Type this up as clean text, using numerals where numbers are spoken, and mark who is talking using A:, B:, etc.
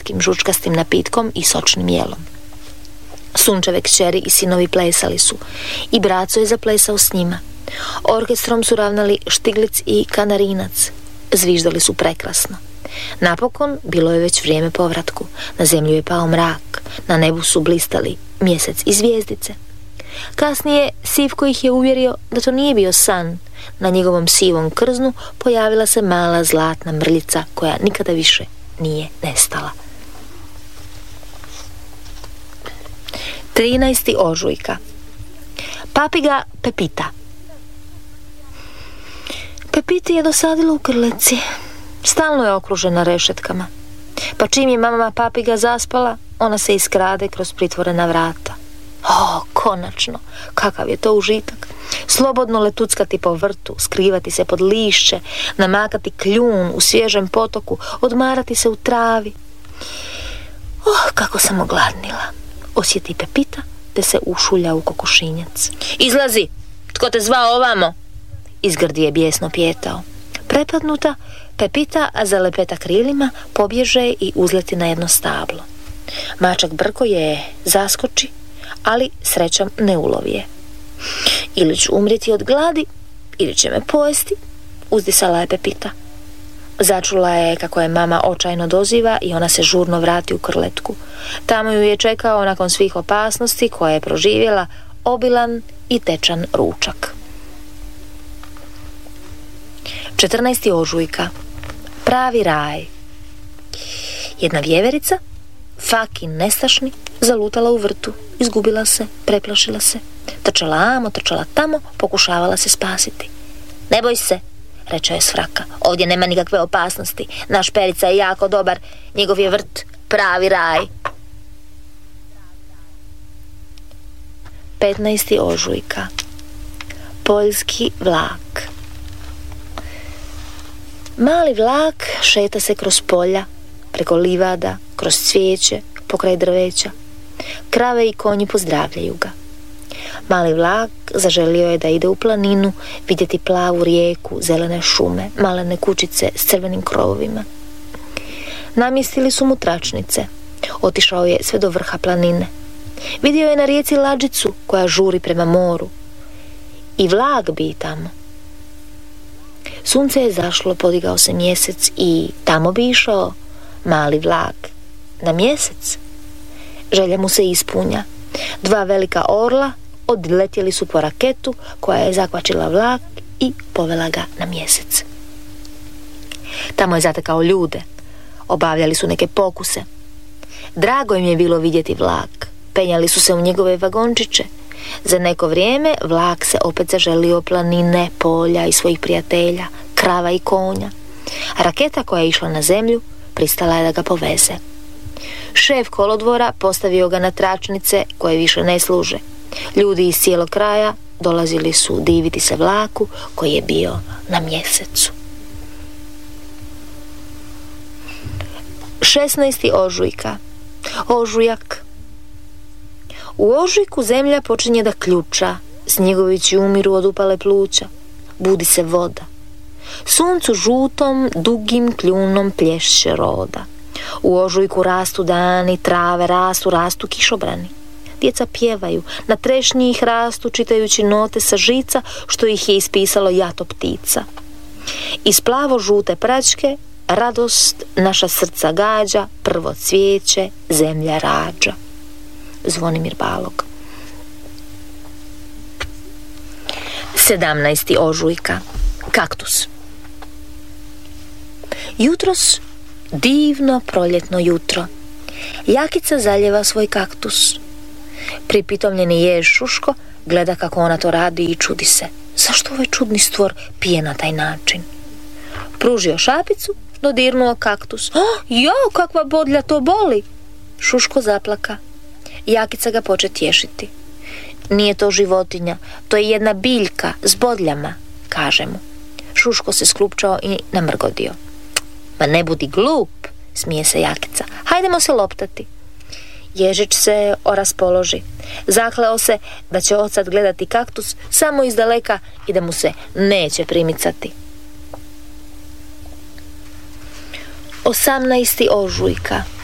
A: slatkim žučkastim napitkom i sočnim jelom. Sunčeve kćeri i sinovi plesali su i braco je zaplesao s njima. Orkestrom su ravnali Štiglic i Kanarinac. Zviždali su prekrasno. Napokon bilo je već vrijeme povratku. Na zemlju je pao mrak, na nebu su blistali mjesec i zvijezdice. Kasnije Sivko ih je uvjerio da to nije bio san. Na njegovom sivom krznu pojavila se mala zlatna mrljica koja nikada više nije nestala. 13. ožujka. Papiga Pepita. Pepiti je dosadilo u krletci. Stalno je okružena rešetkama. Pa čim je mama Papiga zaspala, ona se iskrade kroz pritvorena vrata. O, konačno, kakav je to užitak. Slobodno letuckati po vrtu, skrivati se pod lišće, namakati kljun u svježem potoku, odmarati se u travi. Kako sam ogladnila, osjeti Pepita te se ušulja u kokošinjac. Izlazi, tko te zvao ovamo? Izgrdi je bijesno pijetao. Prepadnuta, Pepita zalepeta krilima, pobježe i uzleti na jedno stablo. Mačak Brko je zaskoči, ali srećom ne ulovi je. Ili ću umrijeti od gladi, ili će me pojesti, uzdisala je Pepita. Začula je kako je mama očajno doziva i ona se žurno vrati u krletku. Tamo ju je čekao nakon svih opasnosti koje je proživjela obilan i tečan ručak. 14. ožujka. Pravi raj. Jedna vjeverica, Fakin nestašni, zalutala u vrtu, izgubila se, preplašila se. Trčala amo, trčala tamo, pokušavala se spasiti. Ne boj se, reče je Svraka, ovdje nema nikakve opasnosti. Naš Perica je jako dobar, njegov je vrt pravi raj. 15. ožujka. Poljski vlak. Mali vlak šeta se kroz polja, preko livada, kroz cvijeće, pokraj drveća. Krave i konji pozdravljaju ga. Mali vlak zaželio je da ide u planinu, vidjeti plavu rijeku, zelene šume, malene kućice s crvenim krovovima. Namjestili su mu tračnice. Otišao je sve do vrha planine. Vidio je na rijeci lađicu koja žuri prema moru. I vlak bi tamo. Sunce je zašlo, podigao se mjesec i tamo bi išao mali vlak. Na mjesec. Želja mu se ispunja. 2 velika orla odletjeli su po raketu koja je zakvačila vlak i povela ga na mjesec. Tamo je zatekao ljude. Obavljali su neke pokuse. Drago im je bilo vidjeti vlak. Penjali su se u njegove vagončiće. Za neko vrijeme vlak se opet zaželio planine, polja i svojih prijatelja, krava i konja. A raketa koja je išla na zemlju pristala je da ga poveze. Šef kolodvora postavio ga na tračnice koje više ne služe. Ljudi iz cijelog kraja dolazili su diviti se vlaku koji je bio na mjesecu. 16. ožujka. Ožujak. U ožujku zemlja počinje da ključa, snjegovići umiru od upale pluća, budi se voda. Suncu žutom, dugim kljunom plješće roda. U ožujku rastu dani, trave rastu kišobrani. Djeca pjevaju, na trešnji ih rastu čitajući note sa žica što ih je ispisalo jato ptica. Iz plavo žute pračke radost naša srca gađa, prvo cvijeće zemlja rađa. Zvonimir Balog. 17. ožujka. Kaktus. Jutros divno proljetno jutro. Jakica zaljeva svoj kaktus. Pripitomljeni jež Šuško gleda kako ona to radi i čudi se. Zašto ovaj čudni stvor pije na taj način? Pružio šapicu, dodirnuo kaktus. Jo, kakva bodlja, to boli! Šuško zaplaka. Jakica ga poče tješiti. Nije to životinja, to je jedna biljka s bodljama, kaže mu. Šuško se sklupčao i namrgodio. Ma ne budi glup, smije se Jakica. Hajdemo se loptati. Ježić se oraspoloži. Zakleo se da će odsad gledati kaktus samo iz daleka i da mu se neće primicati. 18. ožujka.